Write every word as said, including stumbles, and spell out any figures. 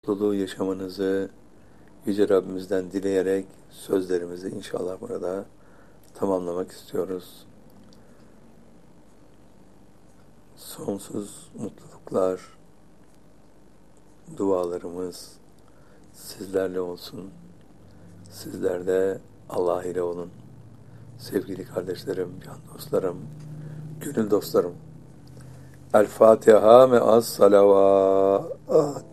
Mutluluğu yaşamanızı Yüce Rabbimizden dileyerek sözlerimizi inşallah burada tamamlamak istiyoruz. Sonsuz mutluluklar, dualarımız sizlerle olsun. Sizler de Allah ile olun. Sevgili kardeşlerim, can dostlarım, gönül dostlarım. El Fatiha me'as salavat.